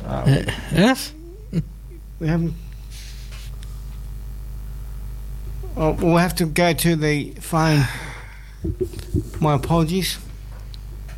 Yes? We haven't. Oh, we'll have to go to the phone. My apologies.